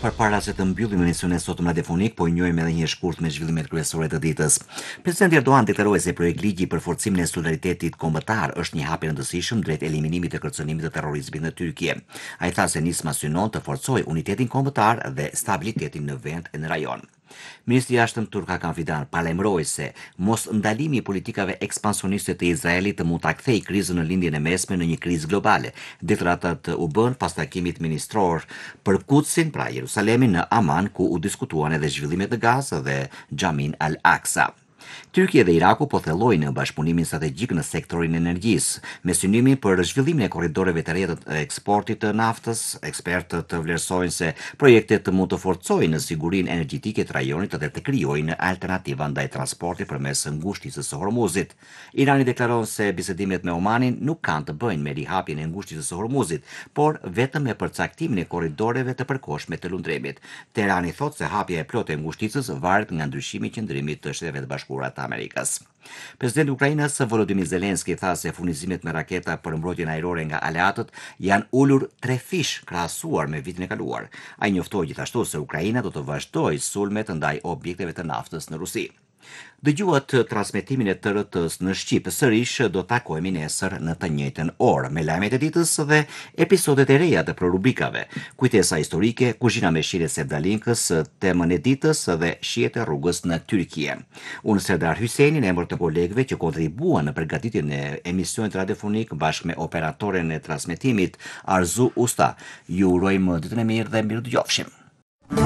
Përpara se të mbyllim emisionin sot radiofonik, po i njohim edhe një shkurt me zhvillimet kryesore të ditës. Presidenti Erdogan deklaroi se projekt ligji për forcimin e solidaritetit kombëtar është një hap i rëndësishëm drejt eliminimit të kërcënimit të terrorizmit në Tyrki. Ai tha se nisma synon të forcojë unitetin kombëtar dhe stabilitetin në vend e në rajon. Ministri i Jashtëm turk Hakan Fidan paralajmëroi se mos ndalimi i politikave ekspansioniste të Izraelit mund ta kthejë krizën në lindjen e mesme në një krizë globale. Deklaratat u bën pas takimit ministror për Kutsin, pra Jerusalemin, në Aman, ku u diskutuan edhe zhvillimet në Gazë dhe Xhamin al-Aqsa. Tyrkia dhe Iraku po thellojnë bashkëpunimin strategjik në sektorin e energjisë, me synimin për zhvillimin e korridoreve të reja të eksportit të naftës. Ekspertët vlerësojnë se projektet mund të forcojnë sigurinë energjetike të rajonit dhe të krijojnë alternativa ndaj transportit përmes ngushticës së Hormuzit. Irani deklaron se bisedimet me Omanin nuk kanë të bëjnë me rihapjen e ngushticës së Hormuzit, por vetëm me përcaktimin e korridoreve të përkohshme të lundremit. Teherani thotë se hapja e plotë e ngushticës varet nga ndryshimi i qëndrimit të Shtetet Bashkuara të Amerikës. Presidenti i Ukrainës Volodymyr Zelensky tha se furnizimet me raketa për mbrojtjen ajrore nga aleatët janë ulur 3 fish krahasuar me vitin e kaluar. Ai njoftoi gjithashtu se Ukraina do të vazhdojë sulmet ndaj objekteve të naftës në Rusi. Dëgjuat transmetimin e TRT-s në Shqip. Sërish do takohemi nesër në të njëjtën orë me lajmet e ditës dhe episodet e reja të rubrikave. Kujtesa historike, kuzhina me shire Sevdalinkës, temën e ditës dhe shihet e rrugës në Tyrki. Unë Serdar Hyseni në emër të kolegëve që kontribuan në përgatitjen e emisionit radiofonik bashkë me operatoren e transmetimit Arzu Usta. Ju urojmë ditën e mirë dhe mirë dëgjofshim.